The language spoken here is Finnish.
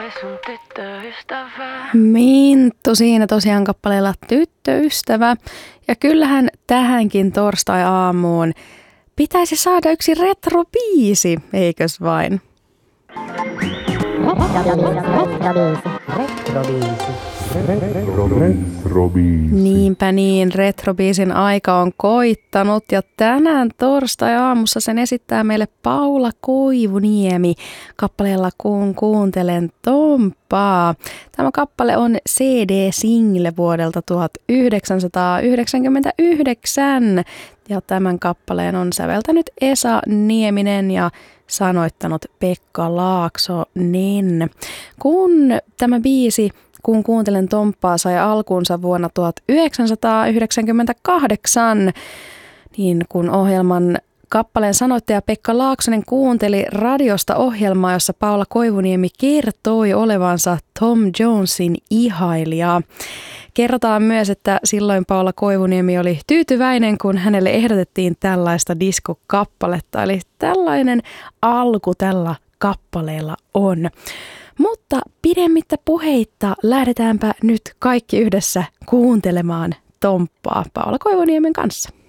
vai sun tyttöystävä? Minttu siinä tosiaan kappaleella Tyttöystävä. Ja kyllähän tähänkin torstai-aamuun pitäisi saada yksi retrobiisi, eikös vain? Niinpä niin, retrobiisin aika on koittanut ja tänään torstai-aamussa sen esittää meille Paula Koivuniemi kappaleella Kun kuuntelen Tomppaa. Tämä kappale on CD-single vuodelta 1999 ja tämän kappaleen on säveltänyt Esa Nieminen ja sanoittanut Pekka Laaksonen. Kun tämä biisi Kun kuuntelen Tomppaa sai alkuunsa vuonna 1998, niin kun ohjelman kappaleen sanoittaja Pekka Laaksonen kuunteli radiosta ohjelmaa, jossa Paula Koivuniemi kertoi olevansa Tom Jonesin ihailija. Kerrotaan myös, että silloin Paula Koivuniemi oli tyytyväinen, kun hänelle ehdotettiin tällaista diskokappaletta. Eli tällainen alku tällä kappaleella on. Mutta pidemmittä puheitta lähdetäänpä nyt kaikki yhdessä kuuntelemaan Tomppaa Paula Koivuniemen kanssa.